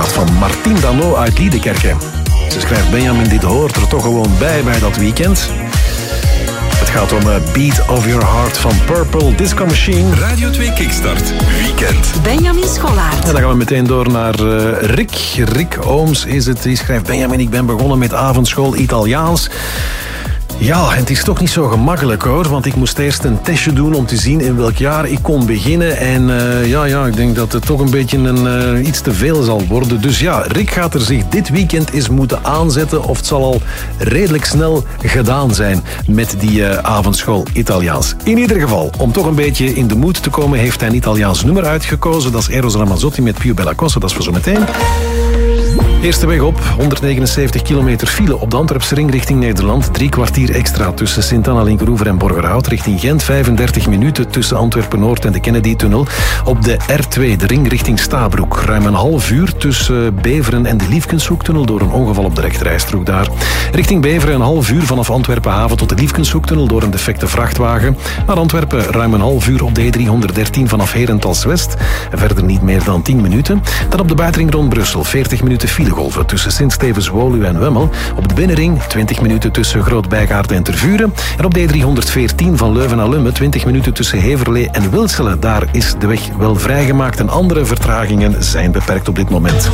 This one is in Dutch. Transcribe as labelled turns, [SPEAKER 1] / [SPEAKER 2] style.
[SPEAKER 1] plaat van Martien Dano uit Liedekerke. Ze schrijft: Benjamin, dit hoort er toch gewoon bij dat weekend. Het gaat om Beat of Your Heart van Purple Disco Machine.
[SPEAKER 2] Radio 2 Kickstart Weekend.
[SPEAKER 3] Benjamin Scholaert.
[SPEAKER 1] En dan gaan we meteen door naar Rick. Rick Ooms is het. Die schrijft: Benjamin, ik ben begonnen met avondschool Italiaans. Ja, en het is toch niet zo gemakkelijk hoor, want ik moest eerst een testje doen om te zien in welk jaar ik kon beginnen. En ik denk dat het toch een beetje iets te veel zal worden. Dus ja, Rick gaat er zich dit weekend eens moeten aanzetten, of het zal al redelijk snel gedaan zijn met die avondschool Italiaans. In ieder geval, om toch een beetje in de mood te komen, heeft hij een Italiaans nummer uitgekozen. Dat is Eros Ramazzotti met Più Bella Cosa, dat is voor zo meteen. Eerste weg op, 179 kilometer file op de Antwerpse ring richting Nederland. 3 kwartier extra tussen Sint-Anna, Linkeroever en Borgerhout. Richting Gent 35 minuten tussen Antwerpen-Noord en de Kennedy-tunnel. Op de R2, de ring richting Stabroek. Ruim een half uur tussen Beveren en de Liefkenshoektunnel door een ongeval op de rechterrijstrook daar. Richting Beveren een half uur vanaf Antwerpen-Haven tot de Liefkenshoektunnel door een defecte vrachtwagen. Naar Antwerpen ruim een half uur op de E313 vanaf Herentals-West. En verder niet meer dan 10 minuten. Dan op de buitenring rond Brussel 40 minuten file tussen Sint-Stevens-Woluwe en Wemmel. Op de binnenring 20 minuten tussen Groot-Bijgaarden en Tervuren. En op de E314 van Leuven naar Lummen 20 minuten tussen Heverlee en Wilselen. Daar is de weg wel vrijgemaakt en andere vertragingen zijn beperkt op dit moment.